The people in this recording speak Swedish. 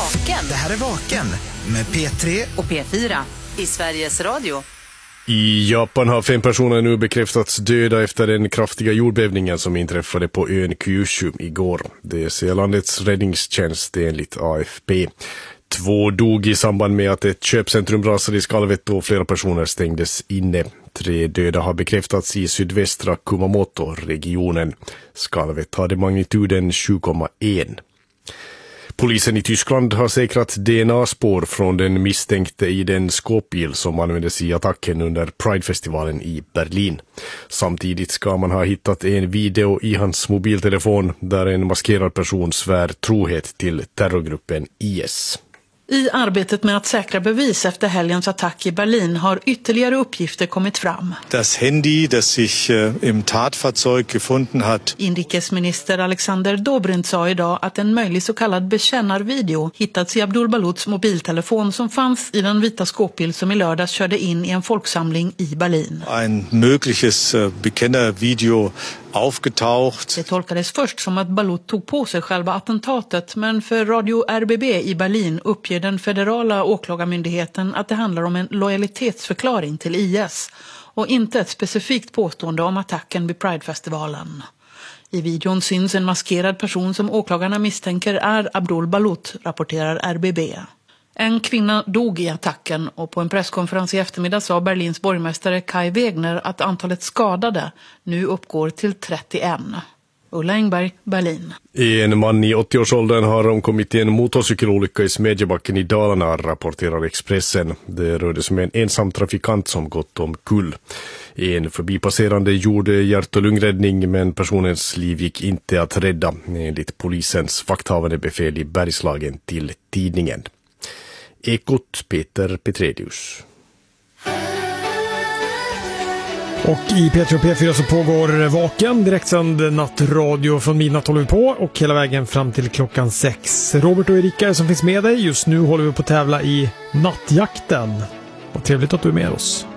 Vaken. Det här är Vaken med P3 och P4 i Sveriges Radio. I Japan har 5 personer nu bekräftats döda efter den kraftiga jordbävningen som inträffade på ön Kyushu igår. Det säger landets räddningstjänst enligt AFP. 2 dog i samband med att ett köpcentrum rasade i skalvet och flera personer stängdes inne. 3 döda har bekräftats i sydvästra Kumamoto-regionen. Skalvet hade magnituden 7,1. Polisen i Tyskland har säkrat DNA-spår från den misstänkte i den skåpbil som användes i attacken under Pride-festivalen i Berlin. Samtidigt ska man ha hittat en video i hans mobiltelefon där en maskerad person svär trohet till terrorgruppen IS. I arbetet med att säkra bevis efter helgens attack i Berlin har ytterligare uppgifter kommit fram. Das Handy, das sich im Tatfahrzeug gefunden hat. Inrikesminister Alexander Dobrindt sa idag att en möjlig så kallad bekännarvideo hittats i Abdul Baluts mobiltelefon som fanns i den vita skåpbil som i lördags körde in i en folksamling i Berlin. Ein mögliches Bekennervideo aufgetaucht. Det tolkades först som att Balut tog på sig själva attentatet, men för Radio RBB i Berlin uppger den federala åklagarmyndigheten att det handlar om en lojalitetsförklaring till IS och inte ett specifikt påstående om attacken vid Pride-festivalen. I videon syns en maskerad person som åklagarna misstänker är Abdul Balut, rapporterar RBB. En kvinna dog i attacken och på en presskonferens i eftermiddag sa Berlins borgmästare Kai Wegner att antalet skadade nu uppgår till 31. Ulla Engberg, Berlin. En man i 80-årsåldern har omkommit i en motorcykelolycka i Smedjebacken i Dalarna, rapporterar Expressen. Det rörde sig om en ensam trafikant som gått omkull. En förbipasserande gjorde hjärt- och lungräddning, men personens liv gick inte att rädda, enligt polisens vakthavande befäl i Bergslagen till tidningen. Ekot Peter Petredius. Och i P3 och P4 så pågår Vaken, direktsänd nattradio från midnatt håller vi på och hela vägen fram till klockan 6. Robert och Erika som finns med dig, just nu håller vi på att tävla i nattjakten. Vad trevligt att du är med oss.